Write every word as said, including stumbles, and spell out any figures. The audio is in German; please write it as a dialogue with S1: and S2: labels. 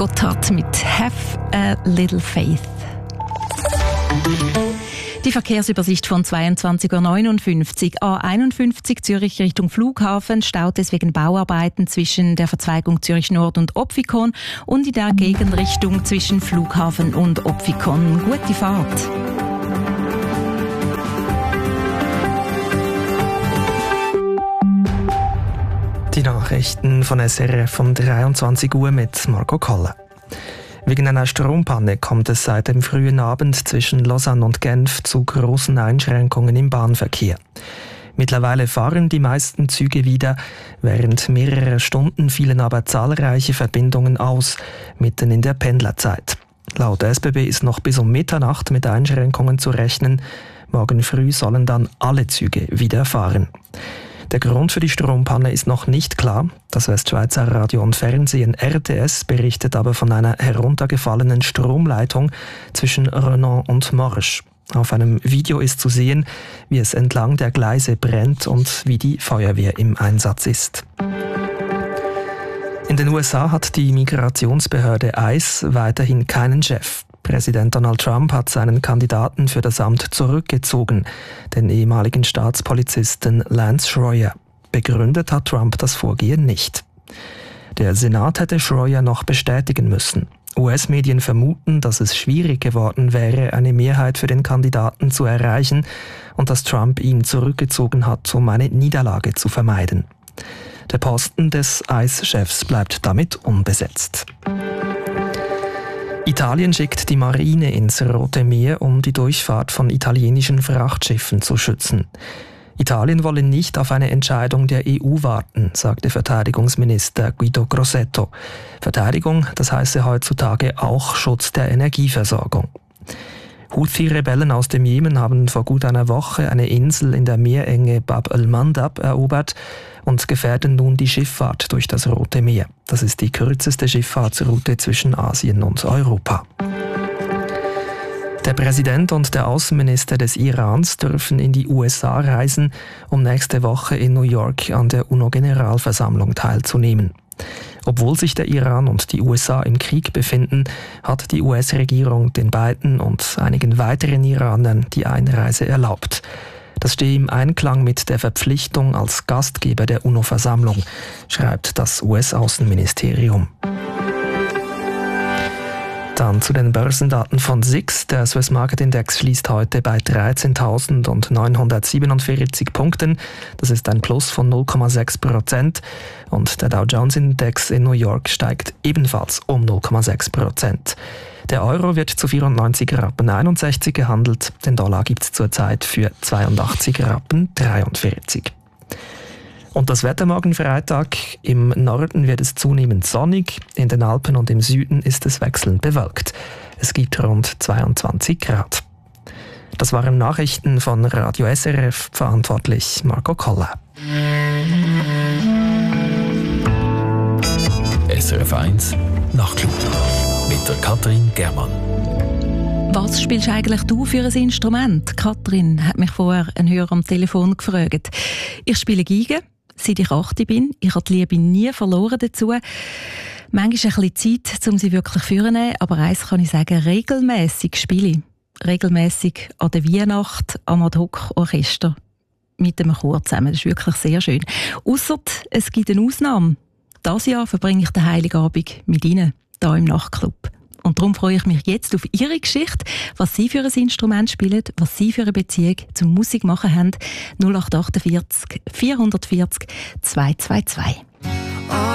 S1: Gotthard mit «Have a Little Faith». Die Verkehrsübersicht von zweiundzwanzig Uhr neunundfünfzig. A einundfünfzig Zürich Richtung Flughafen staut es wegen Bauarbeiten zwischen der Verzweigung Zürich Nord und Opfikon und in der Gegenrichtung zwischen Flughafen und Opfikon. Gute Fahrt.
S2: Die Nachrichten von S R F um dreiundzwanzig Uhr mit Marco Koller. Wegen einer Strompanne kommt es seit dem frühen Abend zwischen Lausanne und Genf zu großen Einschränkungen im Bahnverkehr. Mittlerweile fahren die meisten Züge wieder, während mehrerer Stunden fielen aber zahlreiche Verbindungen aus, mitten in der Pendlerzeit. Laut S B B ist noch bis um Mitternacht mit Einschränkungen zu rechnen. Morgen früh sollen dann alle Züge wieder fahren. Der Grund für die Strompanne ist noch nicht klar. Das Westschweizer Radio und Fernsehen R T S berichtet aber von einer heruntergefallenen Stromleitung zwischen Renan und Morsch. Auf einem Video ist zu sehen, wie es entlang der Gleise brennt und wie die Feuerwehr im Einsatz ist. In den U S A hat die Migrationsbehörde ICE weiterhin keinen Chef. Präsident Donald Trump hat seinen Kandidaten für das Amt zurückgezogen, den ehemaligen Staatspolizisten Lance Schroyer. Begründet hat Trump das Vorgehen nicht. Der Senat hätte Schroyer noch bestätigen müssen. U S-Medien vermuten, dass es schwierig geworden wäre, eine Mehrheit für den Kandidaten zu erreichen und dass Trump ihn zurückgezogen hat, um eine Niederlage zu vermeiden. Der Posten des ICE-Chefs bleibt damit unbesetzt. Italien schickt die Marine ins Rote Meer, um die Durchfahrt von italienischen Frachtschiffen zu schützen. Italien wolle nicht auf eine Entscheidung der E U warten, sagte Verteidigungsminister Guido Crosetto. Verteidigung, das heiße heutzutage auch Schutz der Energieversorgung. Houthi-Rebellen aus dem Jemen haben vor gut einer Woche eine Insel in der Meerenge Bab el-Mandab erobert und gefährden nun die Schifffahrt durch das Rote Meer. Das ist die kürzeste Schifffahrtsroute zwischen Asien und Europa. Der Präsident und der Außenminister des Irans dürfen in die U S A reisen, um nächste Woche in New York an der UNO-Generalversammlung teilzunehmen. Obwohl sich der Iran und die U S A im Krieg befinden, hat die U S-Regierung den beiden und einigen weiteren Iranern die Einreise erlaubt. Das stehe im Einklang mit der Verpflichtung als Gastgeber der UNO-Versammlung, schreibt das U S-Außenministerium. Dann zu den Börsendaten von S I X. Der Swiss Market Index schließt heute bei dreizehntausendneunhundertsiebenundvierzig Punkten. Das ist ein Plus von null Komma sechs Prozent. Und der Dow Jones Index in New York steigt ebenfalls um null Komma sechs Prozent. Der Euro wird zu vierundneunzig Rappen einundsechzig gehandelt. Den Dollar gibt es zurzeit für zweiundachtzig Rappen dreiundvierzig. Und das Wetter morgen Freitag: im Norden wird es zunehmend sonnig, in den Alpen und im Süden ist es wechselnd bewölkt. Es gibt rund zweiundzwanzig Grad. Das waren Nachrichten von Radio S R F, verantwortlich Marco Koller.
S3: S R F eins Nachtclub mit der Katrin Germann.
S1: Was spielst eigentlich du für ein Instrument? Katrin hat mich vorher ein Hörer am Telefon gefragt. Ich spiele Geige, seit ich achtzehn bin. Ich habe die Liebe nie verloren dazu. Manchmal ein bisschen Zeit, um sie wirklich vorzunehmen, aber eins kann ich sagen, regelmässig spiele ich. Regelmässig an der Weihnacht am Ad-Hoc-Orchester mit einem Chor zusammen. Das ist wirklich sehr schön. Ausser es gibt eine Ausnahme. Dieses Jahr verbringe ich den Heiligabend mit Ihnen, hier im Nachtclub. Und darum freue ich mich jetzt auf Ihre Geschichte, was Sie für ein Instrument spielen, was Sie für eine Beziehung zum Musikmachen haben. null acht acht vier vier vier vier zwei zwei zwei.